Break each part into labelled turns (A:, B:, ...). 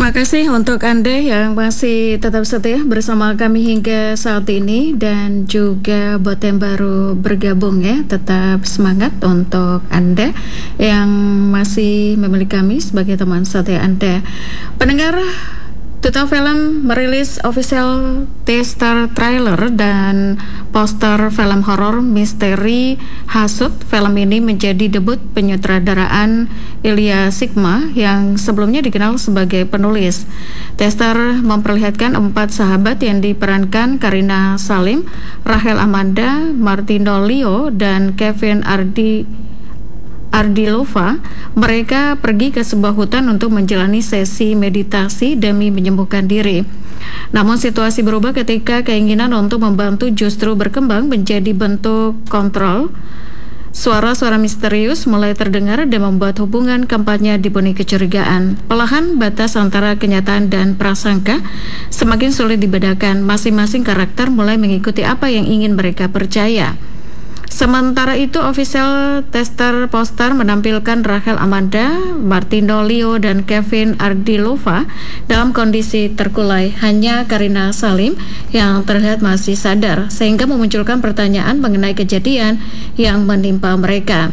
A: Terima kasih untuk Anda yang masih tetap setia bersama kami hingga saat ini, dan juga buat yang baru bergabung ya, tetap semangat untuk Anda yang masih memilih kami sebagai teman setia Anda. Pendengar, Tuta Film merilis official teaser trailer dan poster film horor misteri Hasut. Film ini menjadi debut penyutradaraan Ilya Sigma yang sebelumnya dikenal sebagai penulis. Teaser memperlihatkan 4 sahabat yang diperankan Karina Salim, Rachel Amanda, Martino Leo, dan Kevin Ardilova. Mereka pergi ke sebuah hutan untuk menjalani sesi meditasi demi menyembuhkan diri. Namun situasi berubah ketika keinginan untuk membantu justru berkembang menjadi bentuk kontrol. Suara-suara misterius mulai terdengar dan membuat hubungan keempatnya dipenuhi kecurigaan. Perlahan batas antara kenyataan dan prasangka semakin sulit dibedakan. Masing-masing karakter mulai mengikuti apa yang ingin mereka percaya. Sementara itu, official teaser poster menampilkan Rachel Amanda, Martino Leo, dan Kevin Ardilova dalam kondisi terkulai. Hanya Karina Salim yang terlihat masih sadar, sehingga memunculkan pertanyaan mengenai kejadian yang menimpa mereka.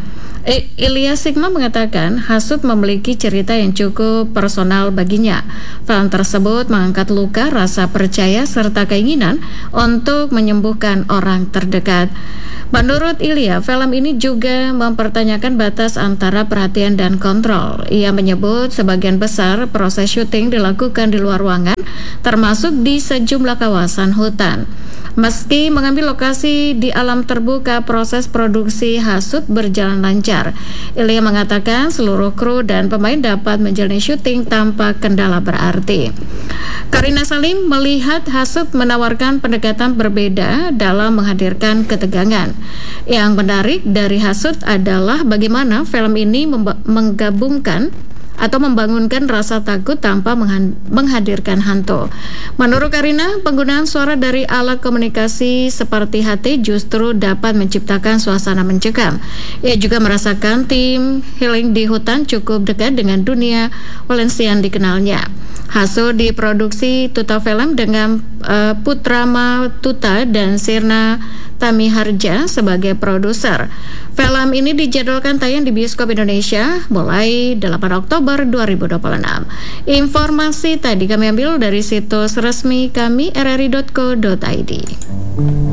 A: Ilya Sigma mengatakan Hasut memiliki cerita yang cukup personal baginya. Film tersebut mengangkat luka, rasa percaya, serta keinginan untuk menyembuhkan orang terdekat. Menurut Ilya, film ini juga mempertanyakan batas antara perhatian dan kontrol. Ia menyebut sebagian besar proses syuting dilakukan di luar ruangan, termasuk di sejumlah kawasan hutan. Meski mengambil lokasi di alam terbuka, proses produksi Hasut berjalan lancar. Ilya mengatakan seluruh kru dan pemain dapat menjalani syuting tanpa kendala berarti. Karina Salim melihat Hasut menawarkan pendekatan berbeda dalam menghadirkan ketegangan. Yang menarik dari Hasut adalah bagaimana film ini menggabungkan atau membangunkan rasa takut tanpa menghadirkan hantu. Menurut Karina, penggunaan suara dari alat komunikasi seperti HT justru dapat menciptakan suasana mencekam. Ia juga merasakan tim healing di hutan cukup dekat dengan dunia Valencian dikenalnya. Hasut diproduksi Tuta Film dengan Putrama Tuta dan Sirna Tamiharja sebagai produser. Film ini dijadwalkan tayang di bioskop Indonesia mulai 8 Oktober 2026. Informasi tadi kami ambil dari situs resmi kami rri.co.id.